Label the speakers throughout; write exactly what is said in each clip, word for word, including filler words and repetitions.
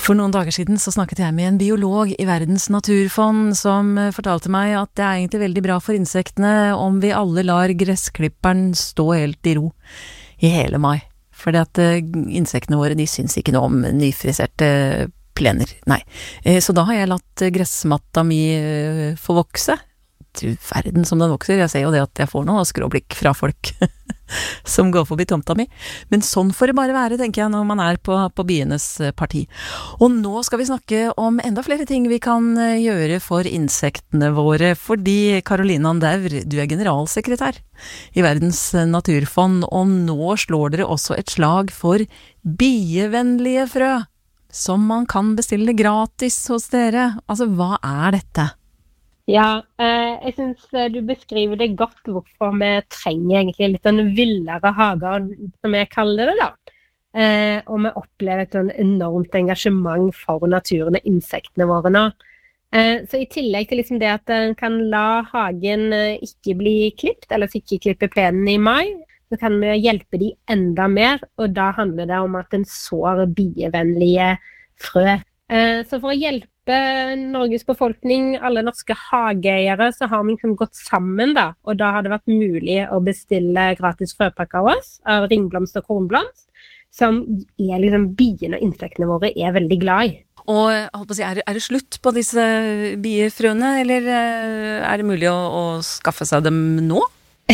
Speaker 1: For noen dager siden så snakket jeg med en biolog i Verdens naturfond som fortalte meg at det er egentlig veldig bra for insektene om vi alle lar gressklipperen stå helt i ro i hele mai. Fordi at insektene våre, de syns ikke noe om nyfriserte plener. Nei. Så da har jeg latt gressmatta mi få vokse. Til verden som den vokser. Jeg ser jo det at jeg får noe skråblikk fra folk som går forbi tomta mi. Men sånn får det bare være, tenker jeg, når man er på, på bienes parti. Og nå skal vi snakke om enda flere ting vi kan gjøre for insektene våre, fordi Caroline Andaur, du er generalsekretær i Verdens naturfond, og nå slår dere også et slag for bievennlige frø, som man kan bestille gratis hos dere. Altså, hva er dette?
Speaker 2: Ja, eh, jeg synes du beskriver det godt hvorfor vi trenger egentlig litt sånn villere hager, som jeg kaller det da. Eh, og vi opplever et sånn enormt engasjement for naturen og insektene våre nå. Eh, så i tillegg til liksom det at en kan la hagen ikke bli klippet, eller ikke klippe plenen i mai, så kan vi hjelpe de enda mer, og da handler det om at en sår bievennlige frø. Eh, så for å hjelpe Norges befolkning, alle norske hageeiere, så har vi liksom gått sammen da, og da har det vært mulig å bestille gratis frøpakker av oss, av ringblomst og kornblomst, som er liksom biene og insektene våre er veldig glad i.
Speaker 1: Og holdt på å si, er, er det slutt på disse biefrøene, eller er det mulig å, å skaffe seg dem nå?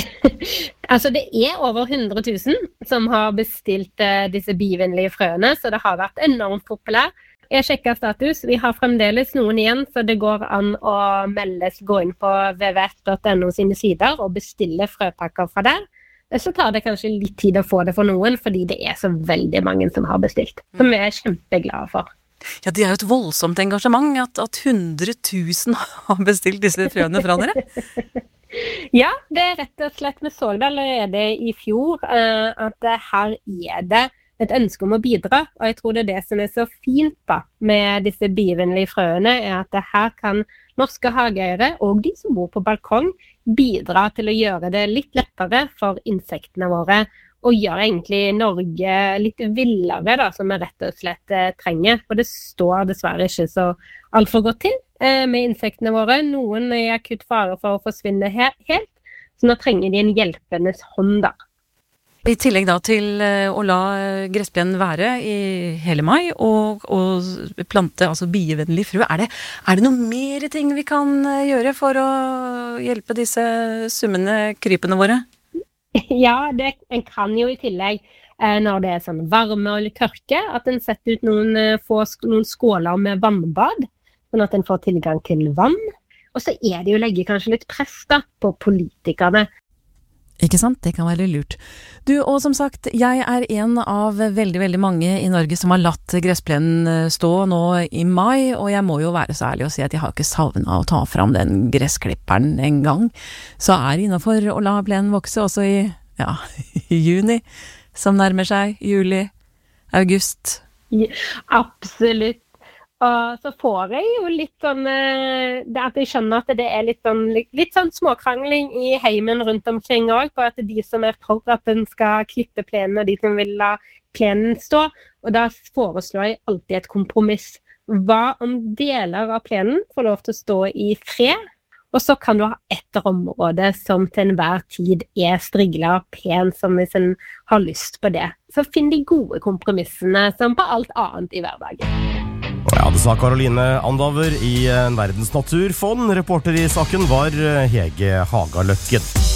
Speaker 2: Altså det er over hundre tusen som har bestilt uh, disse bievennlige frøene, så det har vært enormt populært. Jeg sjekker status, vi har fremdeles noen igjen, så det går an å meldes, gå inn på w w w punktum no sine sider og bestille frøpakker fra der. Så tar det kanskje litt tid å få det for noen, fordi det er så veldig mange som har bestilt, som vi er kjempeglade for.
Speaker 1: Ja, det er jo et voldsomt engasjement at, at hundre tusen har bestilt disse frøene fra dere.
Speaker 2: Ja, det er rett og slett, vi så det allerede i fjor, at her er det et ønske om å bidra, og jeg tror det er det som er så fint da, med disse bievennlige frøene, er at det her kan norske hageeiere og de som bor på balkong bidra til å gjøre det litt lettere for insektene våre, og gjøre egentlig Norge litt villere da, som vi rett og slett eh, trenger, for det står dessverre ikke så alt for godt til eh, med insektene våre. Noen er i akutt fare for å forsvinne he- helt, så nå trenger de en hjelpendes hånd da.
Speaker 1: I tillegg da til å la gressplenen være i hele mai og, og plante altså bievennlig frø, er det, er det noe mer ting vi kan gjøre for å hjelpe disse summende krypene våre?
Speaker 2: Ja, det, en kan jo i tillegg når det er sånn varme og tørke, at en setter ut noen, få, noen skåler med vannbad, sånn at en får tilgang til vann. Og så er det jo å legge kanskje litt press da, på politikerne.
Speaker 1: Ikke sant? Det kan være lurt. Du, og som sagt, jeg er en av veldig, veldig mange i Norge som har latt gressplenen stå nå i mai, og jeg må jo være så ærlig å si at jeg har ikke savnet å ta fram den gressklipperen en gang. Så er det innenfor å la plenen vokse også i, ja, i juni, som nærmer seg, juli, august.
Speaker 2: Ja, absolutt. Og så får jeg jo litt sånn, det at jeg skjønner at det er litt sånn, litt sånn småkrangling i heimen rundt omkring også, på at de som er for at den skal klippe plenen, og de som vil la plenen stå, og da foreslår jeg alltid et kompromiss. Hva om deler av plenen får lov til å stå i fred, og så kan du ha et område som til enhver tid er striglet og pen, som hvis en har lyst på det. Så finn de gode kompromissene som på alt annet i hverdagen.
Speaker 3: Ja, det sa Caroline Andaur i Verdens naturfond. Reporter i saken var Hege Hagaløkken.